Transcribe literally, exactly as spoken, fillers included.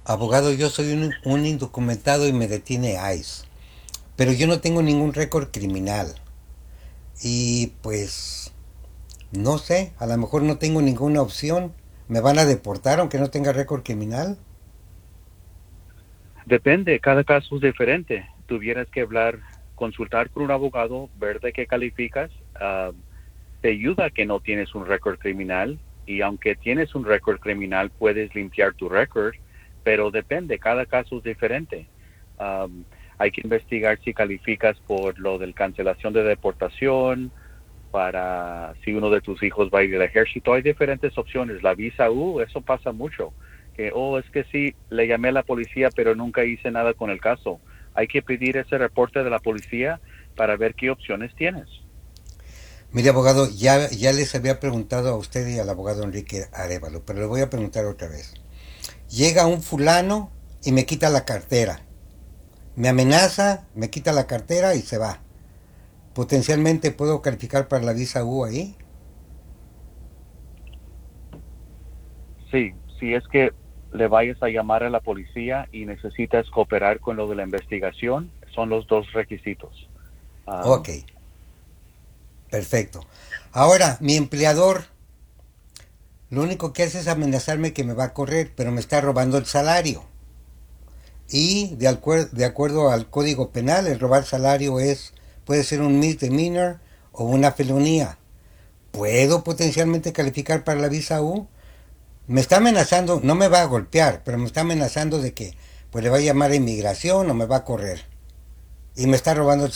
Abogado, yo soy un, un indocumentado y me detiene ICE, pero yo no tengo ningún récord criminal. Y pues, no sé, a lo mejor no tengo ninguna opción. ¿Me van a deportar aunque no tenga récord criminal? Depende, cada caso es diferente. Tuvieras que hablar, consultar con un abogado, ver de qué calificas. Uh, te ayuda que no tienes un récord criminal y aunque tienes un récord criminal puedes limpiar tu récord, pero depende, cada caso es diferente. Um, hay que investigar si calificas por lo del cancelación de deportación, para si uno de tus hijos va a ir al ejército. Hay diferentes opciones. La visa U, eso pasa mucho. Que, oh, es que sí, le llamé a la policía, pero nunca hice nada con el caso. Hay que pedir ese reporte de la policía para ver qué opciones tienes. Mire, abogado, ya, ya les había preguntado a usted y al abogado Enrique Arevalo, pero le voy a preguntar otra vez. Llega un fulano y me quita la cartera. Me amenaza, me quita la cartera y se va. Potencialmente puedo calificar para la visa U ahí. Sí, si es que le vayas a llamar a la policía y necesitas cooperar con lo de la investigación, son los dos requisitos. Um, Ok, perfecto. Ahora, mi empleador lo único que hace es amenazarme que me va a correr, pero me está robando el salario. Y de, acuer de acuerdo al Código Penal, el robar salario es puede ser un misdemeanor o una felonía. ¿Puedo potencialmente calificar para la visa U? Me está amenazando, no me va a golpear, pero me está amenazando de que pues le va a llamar a inmigración o me va a correr. Y me está robando el